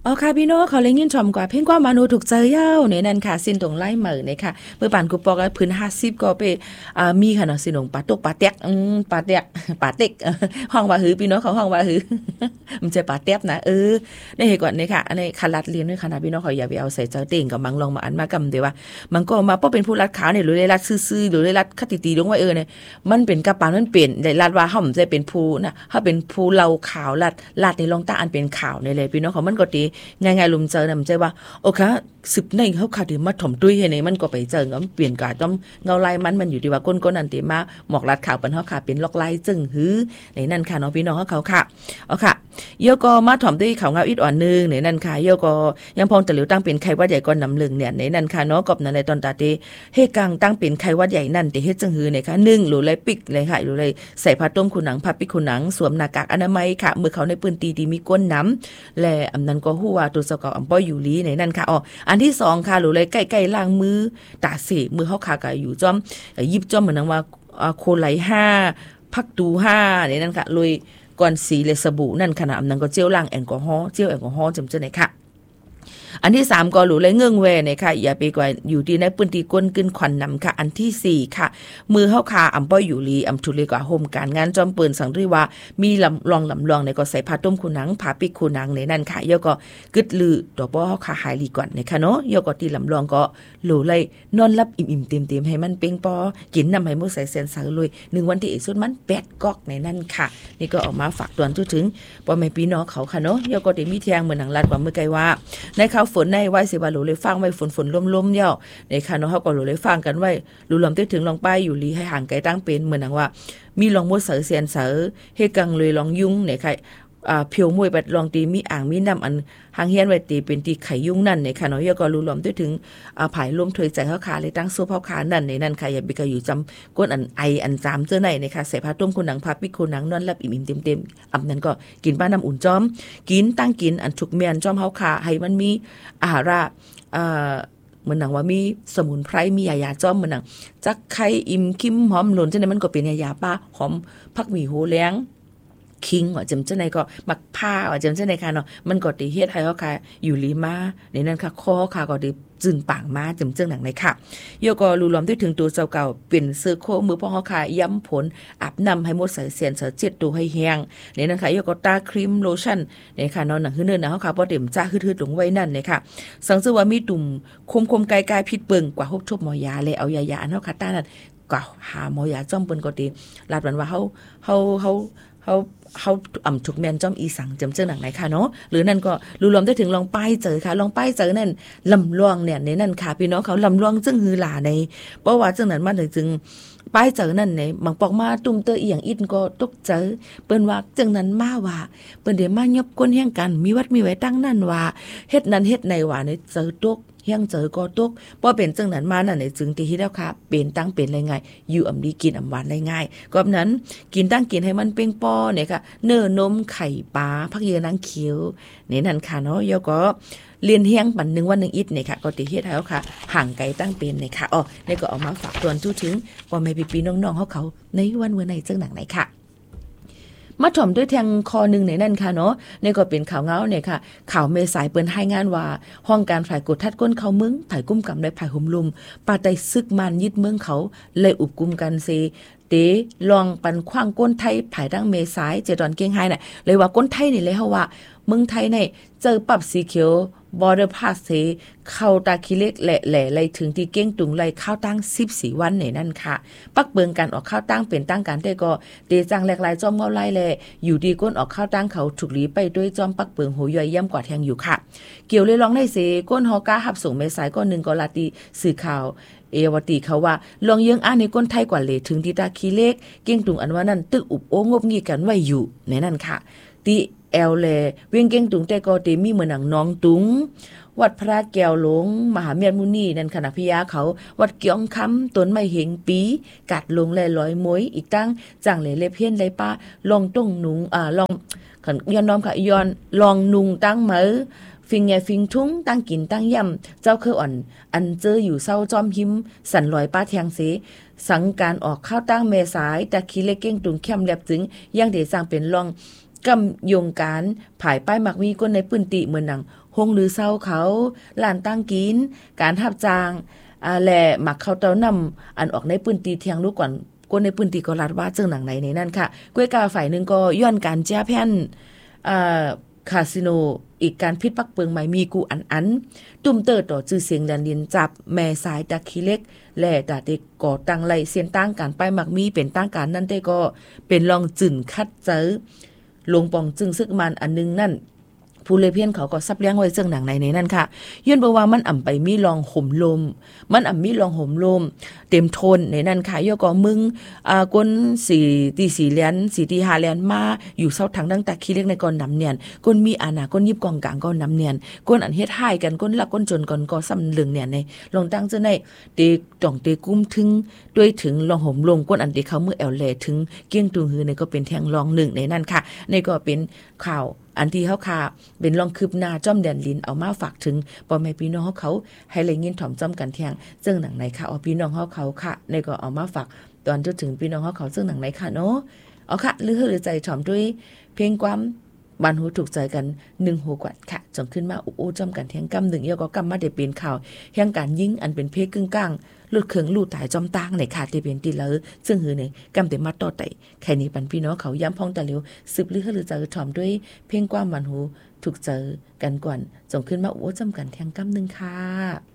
อ๋อค่ะพี่น้องเขาเลยยินชมกว่าเพ่งกว่ามานูถูกใจเย้าเนี่ยนั่นค่ะสิ้นตรงไล่เหมือเนี่ยค่ะเมื่อปานกูปอกพื้น50ก็ไปมีค่ะเนาะสิ้นตรงปาตกปาเต็กปาเต็กปาเต็กห้องว่าหือพี่น้องเขาห้องว่าหือมันจะปาเต็กนะได้เห็นก่อนนี่ค่ะอันนี้คลัดเรียนด้วยค่ะนะพี่น้องเขาอย่าไปเอาใส่เจ้าเต่งกับมังลองมาอันมากำเดียวว่ามันก็มาเพราะเป็นผู้รัดขาวเนี่ยหรือได้รัดซื่อๆหรือได้รัดคติลงว่าเนี่ยมันเป็นกระปานมันเปลี่ยนได้รัดว่าเฮามันจะเป็นผู้นะถ้าเป็นผู้เราขาวรัดในลองตาอันเป็นขาวนี่เลยพี่น้องเขามันก็ดีง่ายๆลุมเจอนะมันใจว่าโอเคสืบในเขาขาดมาถ่อมตุ้ยให้ในมันก็ไปเจอก็เปลี่ยนกาต้องเงาลายมันอยู่ที่ว่าก้นอันติมาหมอกรัดขาวเป็นเขาขาเป็นลอกลายจึงหือในนั่นค่ะน้องพี่น้องเขาค่ะเอาค่ะเยอะก็มาถ่อมด้วยเขาเงาอิดอ่อนนึงในนั่นค่ะเยอะก็ยังพองตะหลิวตั้งเป็นไข้วัดใหญ่ก้อนน้ำลึงเนี่ยในนั่นค่ะเนาะกบนั่นในตอนตาเตเฮกังตั้งเป็นไข้วัดใหญ่นั่นแต่เฮ็ดจึงหือเนี่ยค่ะ1หรือเลยปิกเลยค่ะหรือเลยใส่ผ้าต้มขุนหนังผ้าปิกขุนหนังสวมหน้ากากอนามัยค่ะมือเขาในปืนตีดีมีก้นน้ำและอำนั้นก็ฮู้ว่าตัวสกออำป้อยอยู่ลีในนั่นค่ะอันที่2ค่ะหรือเลยใกล้ๆล้างมือตาเสมือเฮาขาก็อยู่จ้อมยิบจ้อมเหมือนว่าโคไหล5พักตู5ในนั่นค่ะลุยก่อนสีเลยสบู่นั่นขนาดนั้นก็เจลล้างแอลกอฮอล์จำเจอไหนค่ะอันที่3ก็หลูเลยเงื่องแวเนี่ยค่ะอย่าไปกว่าอยู่ที่ในปืนตีก้นกึนขวัญนำค่ะอันที่4ค่ะมือเฮาคาอำป้อยอยู่ลีอำทุเลกว่าโฮมการงานจอมปืนสังรีว่ามีลำลองในก็ใส่ผ้าต้มคูหนังผ้าปิกคูหนังในนั่นค่ะยก็กึดลือดอกบ่เฮาคาหายลีก่อนนะคะเนาะยก็ที่ลำลองก็หลูเลยนอนรับอิ่มๆเต็มๆให้มันเป่งปอกินน้ำให้มุใส่เส้นสารเลย1วันที่อีกสุดมัน8ก๊อกในนั่นค่ะนี่ก็ออกมาฝากตวนถึงพ่อแม่พี่น้องเขาค่ะเนาะยก็ได้มีเที่ยงเหมือนหนังลัดกว่าเมื่อไกลว่าในข่าวฝนในไว้สิว่าหลูเลยฟังไว้ฝนล้มๆเย่าในค่ะเนาะเฮาก็หลูเลยฟังกันไว้หลูลำถึงลองไปอยู่ลีให้ห่างไกลตั้งเป็นเหมือนหนังว่ามีลองมดเสือเสียนเสือเฮกังเลยลองยุ่งเนี่ยค่ะเพียวมวยบัดลองตีมีอ่างมีน้ำอันหางเฮียนไว้ตีเป็นตีไข่ยุ่งนั่นเนี่ยค่ะเนาะเฮาก็หลูลำถึงผายลมถอยใจเฮาขาเลยตั้งสู้เฮาขานั่นในนั่นค่ะอย่าไปก็อยู่จำก้นอันไออันจามเจ้าไหนเนี่ยค่ะใส่ผ้าต้มคนหนังผ้าปิกคนหนังนอนหลับอิ่มๆเต็มๆอำนั้นก็กินบ้านน้ำอุ่นจ้อมกินตั้งกินอันฉุกเมียนจ้อมเฮาขาให้มันมีอาหารเหมือนหนังว่ามีสมุนไพรมียาจ้อมเหมือนหนังจักไข่อิ่มคิมหอมหล่นจังได๋มันก็เป็นยาป้าหอมผักหมี่โหแล้งคิงว่าจำจังได๋ก็มักผ้าว่าจำจังได๋ค่ะเนาะมันก็ติเฮ็ดให้เฮาค่ะอยู่ลีมาในนั้นค่ะคอค่ะก็ได้จื่นปางมาจำจังหนังในค่ะโยก็รู้ล้อมถึงตัวเจ้าเก่าเป็นเสื้อโคมือพ่อเฮาค่ะย้ำผลอาบน้ำให้หมดใส่เสียนเสเจ็ดตัวให้แห้งในนั้นค่ะโยก็ตาครีมโลชั่นในค่ะเนาะหนังคือเนิ่นนะเฮาค่ะบ่เต็มจ้าฮืดๆลงไว้นั่นเลยค่ะสังเกตว่ามีตุ่มคมๆไกลๆพิษเบิ่งกว่า6 ชั่วหมอยาเลยเอายาอันเฮาค่ะต้านั่นก็หาหมอยาจ้อมเปิ้นก็ติลาดว่าเฮาถูกแมนจอมอีสังจำเจอหนังไหนค่ะเนาะหรือนั่นก็รู้รวมได้ถึงลองป้ายเจอค่ะลองป้ายเจอนั่นลำลวงเนี่ยในนั่นค่ะพี่น้องเขาลำลวงจึงฮือหลาในเพราะว่าจังนั้นมาจึงป้ายเจอนั่นในบางปอกมาตุ้มเตออีหยังอินก็ตกเจอเปิ้นว่าจังนั้นมาว่าเปิ้นได้มายบก้นแห่งกันมีวัดมีไว้ตั้งนั่นว่าเฮ็ดนั้นเฮ็ดในว่าในเจอตกเฮียงเจอก็ตกบ่เป็นจังนั้นมานั่นในจึงที่เฮ็ดแล้วค่ะเป็นตั้งเป็นได้ง่ายอยู่อำดีกินอำหวานได้ง่ายก็นั้นกินตั้งกินให้มันเป่งป้อเนี่ยค่ะเนื้อนมไข่ปลาผักเยอนางเขียวนี่นั่นค่ะเนาะยก็เรียนเฮียงปัน1วัน1อิดเนี่ยค่ะก็ติเฮ็ดให้ค่ะห่างไกลตั้งเป็นเนี่ยค่ะนี่ก็ออกมาฝากตวนถึงพ่อแม่พี่ๆน้องๆเขาในวันเมื่อไหนจังหนังไหนค่ะมาถ่อมด้วยแทงคอหนึ่งในนั่นค่ะเนาะนี่ก็เป็นข่าวเงาเนี่ยค่ะข่าวเมษายเปิ้นให้งานว่าห้องการฝ่ายกดทัดก้นเขามึงถ่ายกุ้มกำได้ภายห่มลุมปาไตซึกมันยึดเมืองเขาเลยอุบกุมกันเซเตลองปันขว้างก้นไทยภายดังเมษายเจดอนเกียงไฮ้น่ะเลยว่าก้นไทยนี่เลยเฮาว่าเมืองไทยเนี่ยเจอปรับสีเขียวborder pass เข้าตาคิเล็กแหล่ๆเลยถึงที่เก้งตุงเลยเข้าตั้ง14วันในนั่นค่ะปักเบิงการออกเข้าตั้งเป็นตั้งการได้ก็เตจังแหลกลายจอมเงาไล่แลอยู่ดีก้นออกเข้าตั้งเขาถูกหลีไปด้วยจอมปักเบิงโหย่อยย่ำกว่าแทงอยู่ค่ะเกี่ยวเลยลองได้เสก้นฮอกาหับส่งเมษายก็1ก็ลาติสื่อข่าวเอวตีเขาว่าลองยังในก้นไทยกว่าเลยถึงที่ตาคิเล็กเก้งตุงอันว่านั่นตึกอุบโองบงี้กันไว้อยู่ในนั่นค่ะติแอลแลเวียงเก้งตุงแต่ก็เตมีเหมือนหนังน้องตุงวัดพระแก้วหลงมหาเมียนมุนีนั่นคณะพญาเขาวัดเกียงคำต้นไม้เหงปีกัดลงแลลอยมวยอีกตั้งจังเลยเลเพี้ยนเลยป้าลองต้งนุงลองขันย้อนน้อมค่ะย้อนลองนุงตั้งเหมอฟิงแงฟิงทุ่งตั้งกินตั้งย่ำเจ้าคืออ่อนอันเจออยู่เศร้าจอมหิมสันลอยป้าแทงเสสังการออกข้าวตั้งเมษายตะคีเล็กเก้งตุงเข้มแลบจึงยังเดสร้างเป็นลองกำยงการผายป้ายมักมีก้นในปื้นติเหมือนหนังหงหรือเศร้าเขาลานตั้งกินการทับจางแหละหมักเขาเต้านำอันออกในปื้นตีเทียงลูกก่อนก้นในปื้นตีก็รัดว่าเจิงหนังไหนในนั่นค่ะก้วยกาฝ่ายนึงก็ย้อนการแจ้แผ่นคาสิโนอีกการพิษปักเปิงใหม่มีกูอันตุ่มเติร์ต่อจื่อเสียงดันดินจับแม่สายตะคีเล็กและตาเด็กก่อตั้งไหลเสียนตั้งการป้ายมักมีเป็นตั้งการนั่นได้ก็เป็นลองจึนคัดเจอลงปองจึงซึกมันอันนึงนั่นผู้เลยเพี้ยนเขาก็ซับเลี้ยงไว้เจิงหนังในนั่นค่ะย้อนบอกว่ามันอ่ำไปมีลองห่มลมมันอ่ำมีลองห่มลมเต็มทนในนั่นค่ะย่อก็มึงก้น4 ตี 4เหรียญ4 ตี 5เหรียญมาอยู่เซาทางดังตะขี้เล็กในก่อนนำเนียนก้นมีอาณาก้นยิบกองกลางก็นำเนียนก้นอันเฮ็ดให้กันก้นลักก้นจนก่อนก็ซ้ำเหลืองเนี่ยในลองตั้งเจ้าในเตจ่องเตกุ้มถึงด้วยถึงลองห่มลมก้นอันเตเขาเมื่อแอลแลถึงเกี้ยงตุงฮือในก็เป็นแทงลองหนึ่งในนั่นค่ะในก็เป็นข่าวอันที่เขาค่ะเป็นลองคืบหน้าจ้อมแดนลินเอามาฝากถึงพ่อแม่พี่น้องเขาให้เลยยินถ่อมจ้อมกันแทงซึ่งหนังไหนค่ะเอาพี่น้องเขาค่ะในก็เอามาฝากตอนจนถึงพี่น้องเขาซึ่งหนังไหนค่ะเนาะเอาค่ะหรือใจถ่อมด้วยเพลงความบานหูถูกใจกัน1 หัวกวัดค่ะจงขึ้นมาอุจ้อมกันแทงกำ1ยก็กำมาได้เป็นข่าวแห่งการยิงอันเป็นเพกึ่งกลางลุดเคืองลู่ตายจอมตางในขาดที่เป็นตีเลอซึ่งหือในกำเต็มมัดต่อไตแค่นี้ปันพี่น้องเขาย้ำพ้องตะเหลียวสืบลือหรือจะถ่อมด้วยเพลงความมันหูถูกเจอกันก่อนจงขึ้นมาโอ้จำกันแทงกำ1ค่ะ